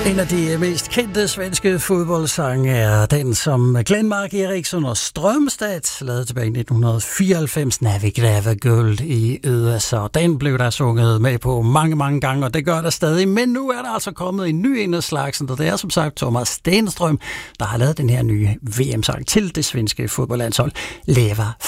En af de mest kendte svenske fodboldsange er den, som Glenmark Eriksson og Strømstad lavede tilbage i 1994, När vi gräver guld i USA. Den blev der sunget med på mange gange, og det gør der stadig. Men nu er der altså kommet en ny en af slagsen, og det er som sagt Thomas Stenström, der har lavet den her nye VM-sang til det svenske fodboldlandshold. Leva